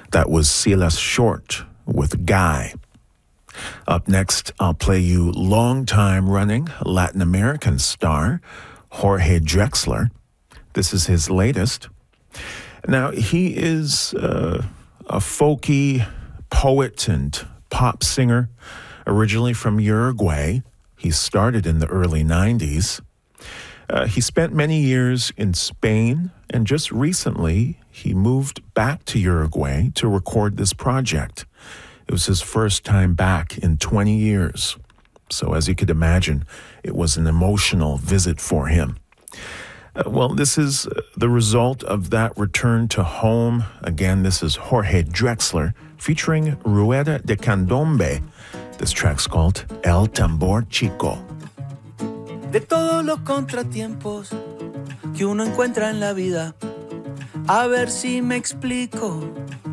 That was Silas Short with Guy. Up next, I'll play you long-time running Latin American star Jorge Drexler. This is his latest. Now, he is a folky poet and pop singer, originally from Uruguay. He started in the early 90s. He spent many years in Spain, and just recently he moved back to Uruguay to record this project. It was his first time back in 20 years. So as you could imagine, it was an emotional visit for him. Well, this is the result of that return to home. Again, this is Jorge Drexler featuring Rueda de Candombe. This track's called El Tambor Chico. De todos los contratiempos que uno encuentra en la vida, a ver si me explico.